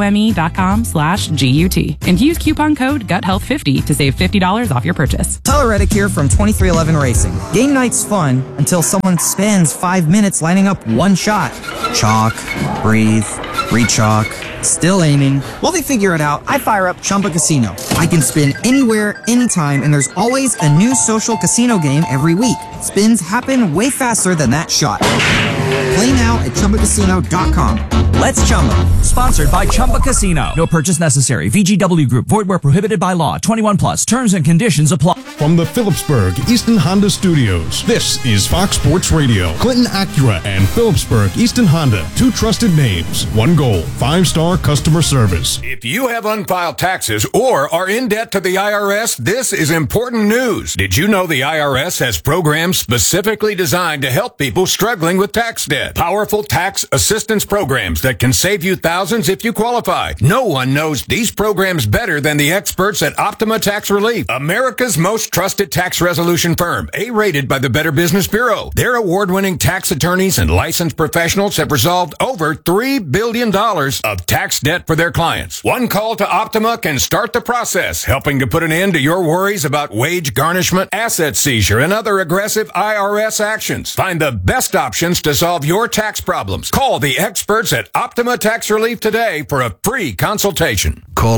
IOME.com/GUT. And use coupon code GUTHEALTH50 to save $50 off your purchase.
Tyler Reddick here from 2311 Racing. Game night's fun until someone spends 5 minutes lining up one shot. Chalk, breathe, re-chalk, still aiming. While they figure it out, I fire up Chumba Casino. I can spin anywhere, anytime, and there's always a new social casino game every week. Spins happen way faster than that shot. Play now at ChumbaCasino.com.
Let's Chumba. Sponsored by Chumba Casino. No purchase necessary. VGW Group. Void where prohibited by law. 21 plus. Terms and conditions apply.
From the Phillipsburg Easton Honda Studios, this is Fox Sports Radio. Clinton Acura and Phillipsburg Easton Honda. Two trusted names. One goal. 5-star customer service.
If you have unfiled taxes or are in debt to the IRS, this is important news. Did you know the IRS has programs specifically designed to help people struggling with tax debt? Powerful tax assistance programs that can save you thousands if you qualify. No one knows these programs better than the experts at Optima Tax Relief, America's most trusted tax resolution firm, A-rated by the Better Business Bureau. Their award-winning tax attorneys and licensed professionals have resolved over $3 billion of tax debt for their clients. One call to Optima can start the process, helping to put an end to your worries about wage garnishment, asset seizure, and other aggressive IRS actions. Find the best options to solve your tax problems. Call the experts at Optima Tax Relief today for a free consultation.
Call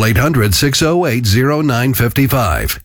800-608-0955.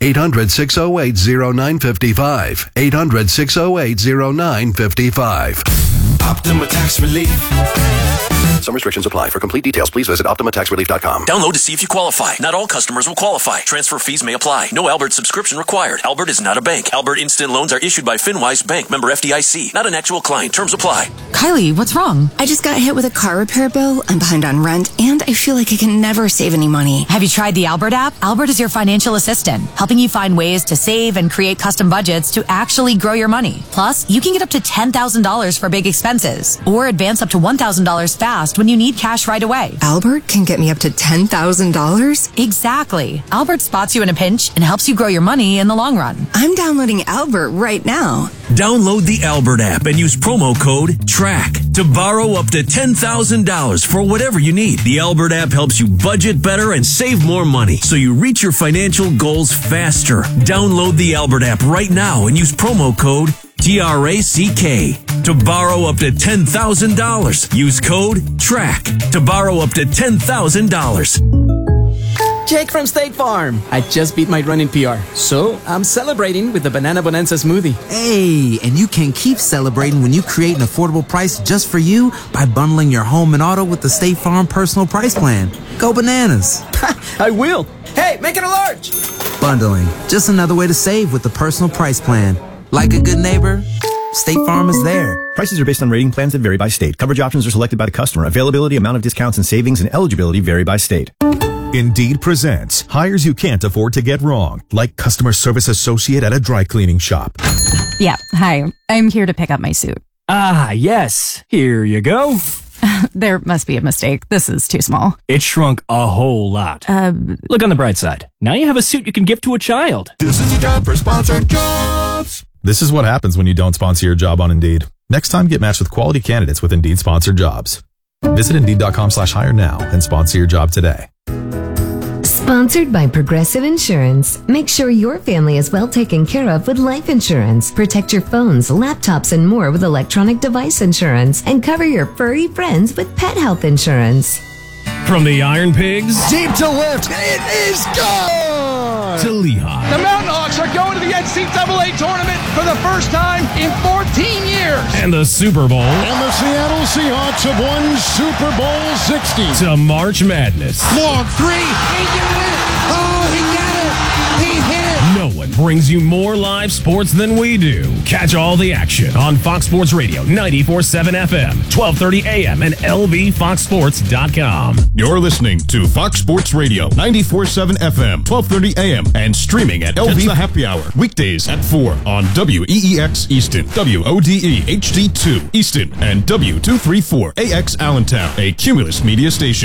800-608-0955. 800-608-0955.
Optima Tax Relief.
Some restrictions apply. For complete details, please visit OptimaTaxRelief.com.
Download to see if you qualify. Not all customers will qualify. Transfer fees may apply. No Albert subscription required. Albert is not a bank. Albert Instant Loans are issued by FinWise Bank, member FDIC. Not an actual client. Terms apply.
Kylie, what's wrong? I just got hit with a car repair bill. I'm behind on rent, and I feel like I can never save any money.
Have you tried the Albert app? Albert is your financial assistant, helping you find ways to save and create custom budgets to actually grow your money. Plus, you can get up to $10,000 for big expenses, or advance up to $1,000 fast when you need cash right away.
Albert can get me up to $10,000?
Exactly. Albert spots you in a pinch and helps you grow your money in the long run.
I'm downloading Albert right now.
Download the Albert app and use promo code TRACK to borrow up to $10,000 for whatever you need. The Albert app helps you budget better and save more money so you reach your financial goals faster. Download the Albert app right now and use promo code TRACK to borrow up to $10,000. Use code TRACK to borrow up to $10,000.
Jake from State Farm. I just beat my running PR, so I'm celebrating with the Banana Bonanza smoothie.
Hey, and you can keep celebrating when you create an affordable price just for you by bundling your home and auto with the State Farm Personal Price Plan. Go bananas.
I will. Hey, make it a large.
Bundling, just another way to save with the Personal Price Plan. Like a good neighbor, State Farm is there.
Prices are based on rating plans that vary by state. Coverage options are selected by the customer. Availability, amount of discounts and savings, and eligibility vary by state.
Indeed presents hires you can't afford to get wrong, like customer service associate at a dry cleaning shop.
Yeah, hi. I'm here to pick up my suit.
Ah, yes. Here you go.
There must be a mistake. This is too small.
It shrunk a whole lot. Look on the bright side. Now you have a suit you can give to a child.
This is a job for sponsored jobs. This is what happens when you don't sponsor your job on Indeed. Next time, get matched with quality candidates with Indeed sponsored jobs. Visit Indeed.com/hire now and sponsor your job today.
Sponsored by Progressive Insurance. Make sure your family is well taken care of with life insurance. Protect your phones, laptops, and more with electronic device insurance. And cover your furry friends with pet health insurance.
From the Iron Pigs
Deep to left. It is gone!
to Lehigh.
The Mountain Hawks are going to the NCAA tournament for the first time in 14 years.
And the Super Bowl.
And the Seattle Seahawks have won Super Bowl 60.
To March Madness.
Long three. He did it. Oh, he got it. He hit it.
No one brings you more live sports than we do. Catch all the action on Fox Sports Radio, 94.7 FM, 1230 AM, and LVFoxSports.com. You're listening to Fox Sports Radio, 94.7 FM, 1230 AM, and streaming at LV The Happy Hour, weekdays at 4 on WEEX Easton, WODE HD2 Easton, and W234AX Allentown, a Cumulus media station.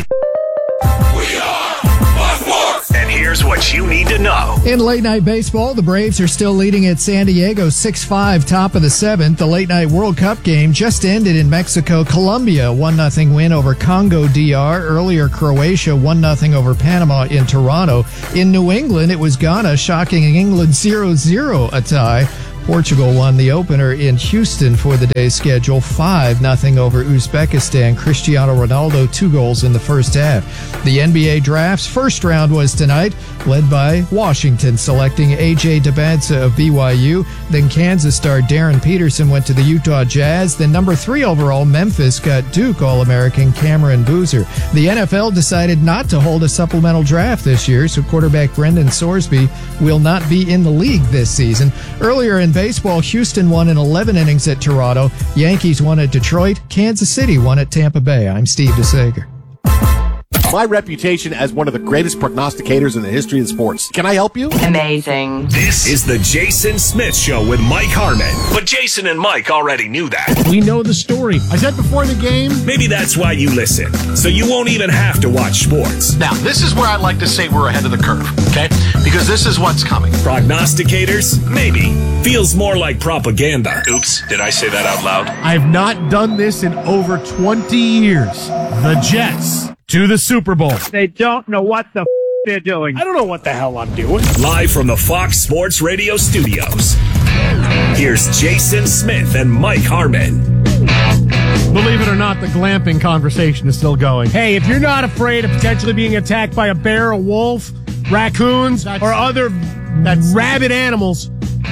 And here's what you need to know.
In late night baseball, the Braves are still leading at San Diego 6-5, top of the seventh. The late night World Cup game just ended in Mexico. Colombia 1-0 win over Congo DR. Earlier, Croatia 1-0 over Panama in Toronto. In New England, it was Ghana shocking England 0-0 a tie. Portugal won the opener in Houston for the day's schedule, 5-0 over Uzbekistan. Cristiano Ronaldo, 2 goals in the first half. The NBA draft's first round was tonight, led by Washington selecting A.J. Debadze of BYU. Then Kansas star Darren Peterson went to the Utah Jazz. Then number 3 overall, Memphis got Duke All-American Cameron Boozer. The NFL decided not to hold a supplemental draft this year, so quarterback Brendan Sorsby will not be in the league this season. Earlier in baseball, Houston won in 11 innings at Toronto. Yankees won at Detroit. Kansas City won at Tampa Bay. I'm Steve DeSager.
My reputation as one of the greatest prognosticators in the history of sports. Can I help you?
Amazing. This is the Jason Smith Show with Mike Harmon. But Jason and Mike already knew that.
We know the story. I said before the game.
Maybe that's why you listen. So you won't even have to watch sports.
Now, this is where I'd like to say we're ahead of the curve, okay? Because this is what's coming.
Prognosticators? Maybe. Feels more like propaganda. Oops, did I say that out loud?
I've not done this in over 20 years. The Jets to the Super Bowl.
They don't know what the they're doing.
I don't know what the hell I'm doing.
Live from the Fox Sports Radio studios. Here's Jason Smith and Mike Harmon.
Believe it or not, the glamping conversation is still going.
Hey, if you're not afraid of potentially being attacked by a bear, a wolf, raccoons, or other rabid animals,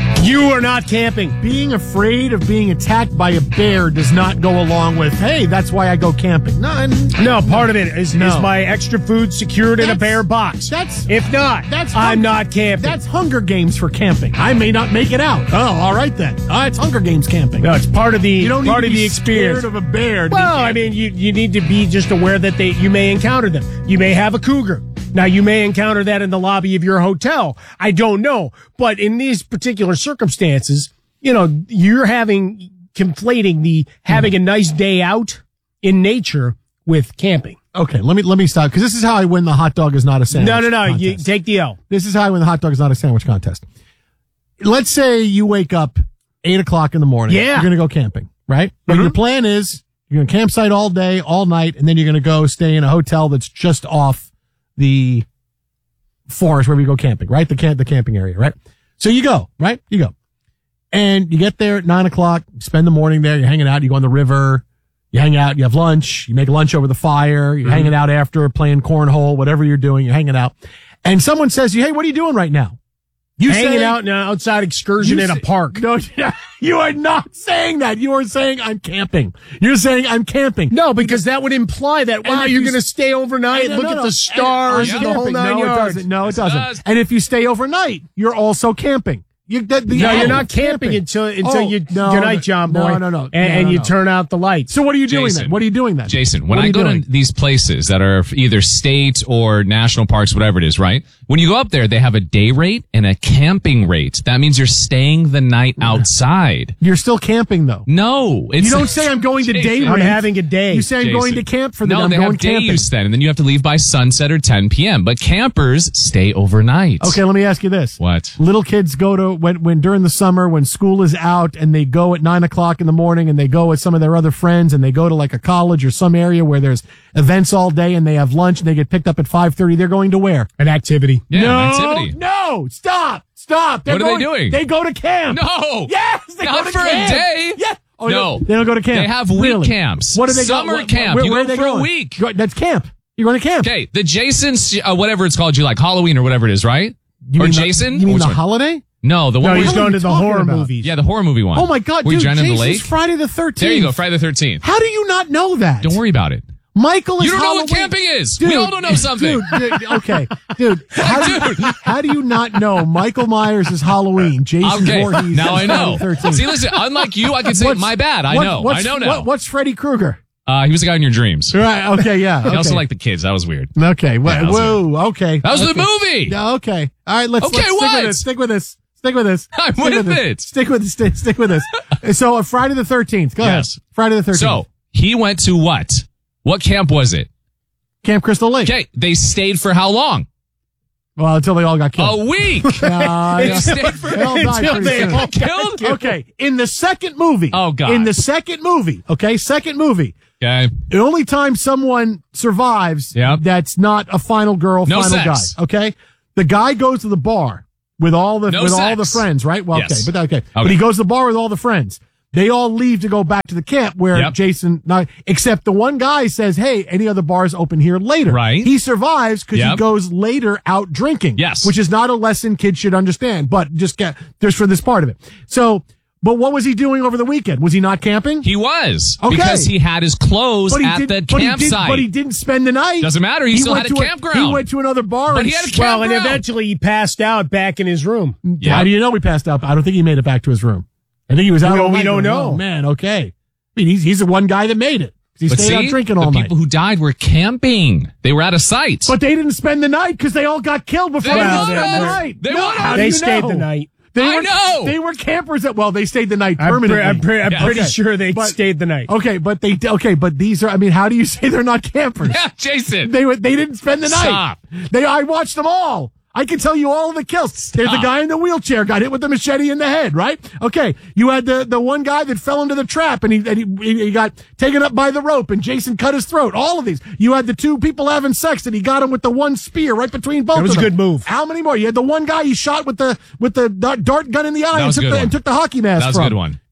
You are not camping.
Being afraid of being attacked by a bear does not go along with, hey, that's why I go camping.
No, part of it is my extra food secured in a bear box. If not, I'm not camping.
That's Hunger Games for camping. I may not make it out. Oh, all right then. It's Hunger Games camping.
No, it's part of the
you don't need
part
to
of
be
the experience.
Scared of a bear.
Well, I mean, you need to be just aware that you may encounter them. You may have a cougar. Now, you may encounter that in the lobby of your hotel. I don't know. But in these particular circumstances, you're conflating the having a nice day out in nature with camping.
Okay, let me stop, because this is how I win the hot dog is not a sandwich.
No.
contest.
You take the L.
This is how I win the hot dog is not a sandwich contest. Let's say you wake up 8 o'clock in the morning.
Yeah.
You're going to go camping, right? But your plan is you're going to campsite all day, all night, and then you're going to go stay in a hotel that's just off the forest where we go camping, right? The camping area, right? So you go, right? You go. And you get there at 9 o'clock, spend the morning there, you're hanging out, you go on the river, you hang out, you have lunch, you make lunch over the fire, you're hanging out after, playing cornhole, whatever you're doing, you're hanging out. And someone says to you, hey, what are you doing right now? You
hanging out in an outside excursion in a park.
No, you are not saying that. You are saying I'm camping. You're saying I'm camping.
No, because that would imply that, wow, you're going to stay overnight and look at the stars and the whole 9 yards.
No, it doesn't. And if you stay overnight, you're also camping. You're
not camping until you. Good night, John Boy.
No.
And you turn out the lights.
So what are you doing then? What are you doing then?
Jason, when I go to these places that are either state or national parks, whatever it is, right? When you go up there, they have a day rate and a camping rate. That means you're staying the night outside.
You're still camping though.
No,
you don't say I'm going to day rate.
I'm having a day.
You say I'm going to camp for the day.
No, they have day use then, and then you have to leave by sunset or 10 p.m. But campers stay overnight.
Okay, let me ask you this:
What?
Little kids go to when during the summer when school is out and they go at 9 o'clock in the morning and they go with some of their other friends and they go to like a college or some area where there's events all day and they have lunch and they get picked up at 5:30. They're going to where?
An activity.
Yeah, an activity.
No, stop.
What are they doing?
They go to camp.
No.
Yes, they
not
go to
for
camp.
a day.
Yeah. Oh,
no,
they don't go to camp.
They have week camps.
What do they
Summer
go?
camp.
Where
you
are
go
they
for
going?
a week.
That's camp. You're going to camp.
Okay, the Jason's, whatever it's called, you like Halloween or whatever it is, right?
Or
Jason?
You mean the holiday?
No, the one
No,
where
he's going to the horror movies.
Yeah, the horror movie one.
Oh my God, dude! Jason's Friday the 13th.
There you go, Friday the 13th.
How do you not know that?
Don't worry about it.
Michael is
You don't
Halloween.
know what camping is.
Dude,
we all don't know something.
Okay, dude. How do you not know Michael Myers is Halloween? Jason Voorhees.
Now I know.
Friday the 13th.
See, listen, unlike you, I can say my bad. I know now.
What's Freddy Krueger?
He was a guy in your dreams.
Right. Okay. Yeah.
He
okay.
also liked the kids. That was weird.
Okay.
Yeah,
whoa. Okay.
That was the movie.
Yeah. Okay. All right. Let's stick with this. Stick with this.
I'm with it.
Stick with this. So Friday the 13th. Go ahead. Friday the 13th.
So he went to what? What camp was it?
Camp Crystal Lake.
Okay. They stayed for how long?
Well, until they all got killed.
A week.
They
stayed for
they all died
until they all killed.
Okay. In the second movie.
Oh God.
In the second movie. Okay. Second movie.
Okay.
The only time someone survives that's not a final girl,
No
final
sex.
guy. Okay. The guy goes to the bar with all the all the friends, right? Well,
Yes.
okay. But he goes to the bar with all the friends. They all leave to go back to the camp where Jason, except the one guy says, hey, any other bars open here later.
Right.
He survives because he goes later out drinking.
Yes.
Which is not a lesson kids should understand, but just there's for this part of it. So, but what was he doing over the weekend? Was he not camping?
He was.
Okay.
Because he had his clothes at the campsite.
But he didn't spend the night.
Doesn't matter. He still had a campground.
He went to another bar.
But he had a campground.
Well, and eventually he passed out back in his room.
How do you know he passed out? I don't think he made it back to his room. I think he was out all night.
We don't know.
Oh, man, okay. I mean, he's the one guy that made it. He stayed out drinking all
the
night.
people who died were camping. They were out of sight.
But they didn't spend the night because they all got killed before they spent the night.
They stayed the night.
They were campers they stayed the night permanently.
I'm pretty sure they stayed the night.
Okay, but these are, I mean, how do you say they're not campers?
Yeah, Jason.
They didn't spend the night.
Stop.
I watched them all. I can tell you all of the kills. There's the guy in the wheelchair got hit with the machete in the head, right? Okay. You had the one guy that fell into the trap and he got taken up by the rope and Jason cut his throat. All of these. You had the two people having sex and he got him with the one spear right between both of them.
That was a good move.
How many more? You had the one guy he shot with the dart gun in the eye and took the hockey mask
That was
from.
a good one.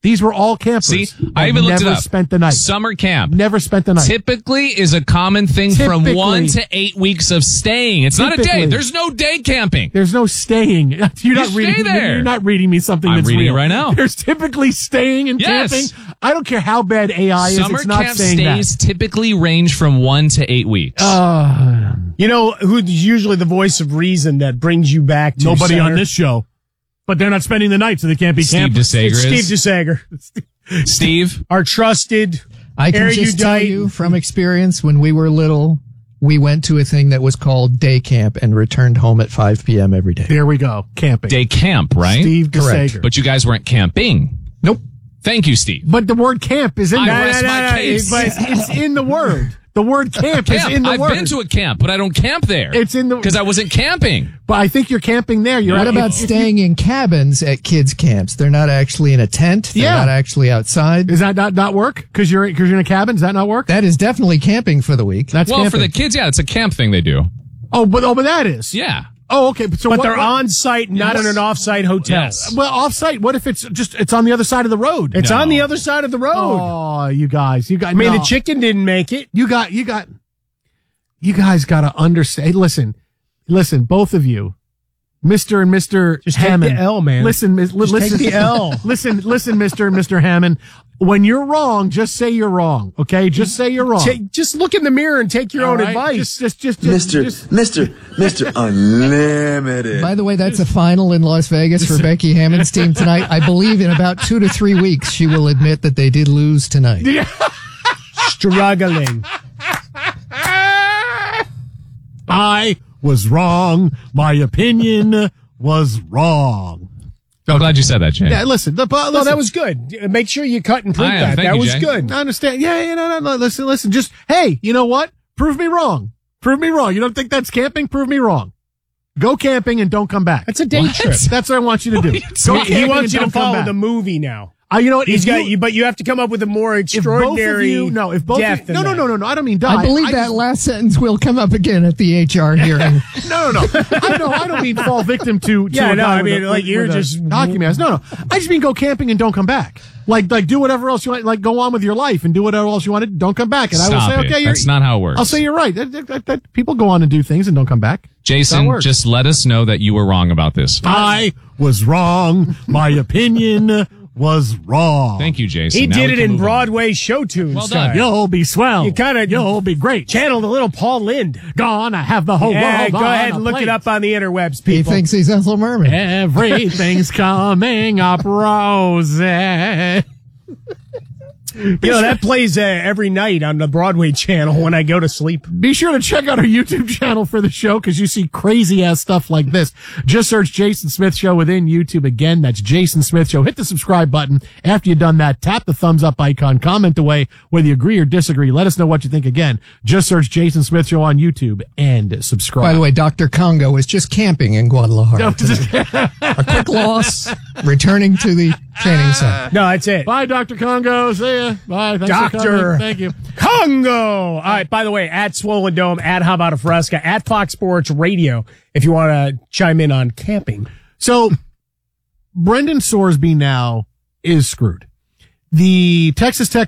These were all campers.
See, I even looked it
never
up.
spent the night.
Summer camp.
Never spent the night.
Typically is a common thing from 1 to 8 weeks of staying. It's not a day. There's no day camping.
There's no staying. You're not reading
there.
You're not reading me something
I'm
that's
reading
real.
it right now.
There's typically staying and camping. I don't care how bad AI is.
Summer
It's not
camp
saying
stays typically range from 1 to 8 weeks.
You know who's usually the voice of reason that brings you back to
Nobody
center?
on this show. But they're not spending the night, so they can't be
Steve
campers.
DeSager
It's
is.
Steve DeSager.
Steve?
Our trusted,
I can just tell
erudite.
you from experience, when we were little, we went to a thing that was called day camp and returned home at 5 p.m. every day.
There we go. Camping.
Day camp, right?
Steve DeSager.
But you guys weren't camping.
Nope.
Thank you, Steve.
But the word camp is in
I
there.
rest my case.
But it's in the word. The word camp is in the
I've
word.
been to a camp, but I don't camp there.
It's in the
because I wasn't camping.
But I think you're camping there.
What about staying in cabins at kids' camps? They're not actually in a tent. They're not actually outside.
Does that not work? Because you're in a cabin. Does that not work?
That is definitely camping for the week.
That's
well,
camping.
for the kids, yeah, it's a camp thing they do.
Oh, but that is.
Yeah.
Oh, okay. So
but they're on site, not in an off-site hotel.
Yes.
Well, off-site. What if it's on the other side of the road?
It's on the other side of the road.
Oh, you guys.
I mean, the chicken didn't make it.
You guys got to understand. Hey, listen, both of you, Mr. and Mr.
Just
Hammond.
take the L, man.
Listen,
take the L.
Listen, Mr. and Mr. Hammond. When you're wrong, just say you're wrong. Okay, just say you're wrong.
Just look in the mirror and take your own advice.
Just
Mr. Unlimited.
By the way, that's a final in Las Vegas for Becky Hammond's team tonight. I believe in about 2 to 3 weeks she will admit that they did lose tonight.
Struggling.
I was wrong. My opinion was wrong.
I'm glad you said that, Jay.
Yeah, listen.
No, that was good. Make sure you cut and print
I am.
that.
Thank
That
you,
was
Jay.
good.
I understand. Yeah, no. Listen. Just, hey, you know what? Prove me wrong. Prove me wrong. You don't think that's camping? Prove me wrong. Go camping and don't come back.
That's a day trip.
That's what I want you to do. Go camping
He wants
and
you to
don't come
follow
back.
the movie now.
You know what?
But you have to come up with a more extraordinary
if both
death
of
than
you,
that.
no, I don't mean die.
I believe that last sentence will come up again at the HR hearing.
No. I don't mean fall victim to.
Yeah,
a
no,
guy
I mean,
with
like, you're
with a
just-
hockey mask. No. I just mean go camping and don't come back. Like do whatever else you want. Like go on with your life and do whatever else you want to. Don't come back. And I will
Stop
say,
it.
okay,
That's not how it works.
I'll say you're right. That people go on and do things and don't come back.
Jason, just let us know that you were wrong about this.
I was wrong. My opinion was wrong.
Thank you, Jason.
He
Now
did
we
it
can
in
move on.
Broadway show tunes.
Well done.
You'll be swell.
You'll
be great.
Channeled a little Paul Lind.
Gonna have the whole
Yeah,
world
go
on
ahead
a
and look
plate.
it up on the interwebs,
He
people.
thinks he's Ethel Merman.
Everything's coming up rosy.
You know, that plays every night on the Broadway channel when I go to sleep.
Be sure to check out our YouTube channel for the show because you see crazy ass stuff like this. Just search Jason Smith Show within YouTube. Again, that's Jason Smith Show. Hit the subscribe button. After you've done that, tap the thumbs up icon, comment away whether you agree or disagree. Let us know what you think. Again, just search Jason Smith Show on YouTube and subscribe.
By the way, Dr. Congo is just camping in Guadalajara today. A quick loss, returning to the training center.
No, that's it.
Bye, Dr. Congo. See ya. Bye. Thanks for
Doctor.
coming. Thank you.
Congo. All right. By the way, at Swollen Dome, at How About a Fresca, at Fox Sports Radio, if you want to chime in on camping.
So, Brendan Sorsby now is screwed. The Texas Tech